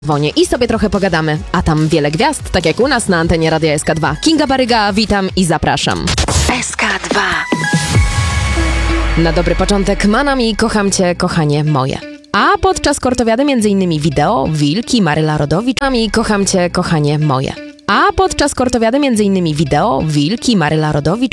Dzwonię i sobie trochę pogadamy, a tam wiele gwiazd, tak jak u nas na antenie Radia SK2. Kinga Baryga, witam i zapraszam. SK2. Na dobry początek manam i kocham cię, kochanie moje. A podczas kortowiady m.in. wideo, wilki, Maryla Rodowicz. I kocham cię, kochanie moje. A podczas kortowiady m.in. wideo, wilki, Maryla Rodowicz.